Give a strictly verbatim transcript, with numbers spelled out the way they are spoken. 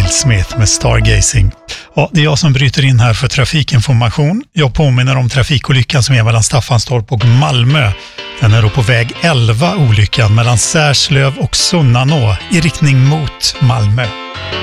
Smith med Stargazing. Ja, det är jag som bryter in här för trafikinformation. Jag påminner om trafikolyckan som är mellan Staffanstorp och Malmö. Den är då på väg elva, olyckan mellan Särslöv och Sunnanå i riktning mot Malmö.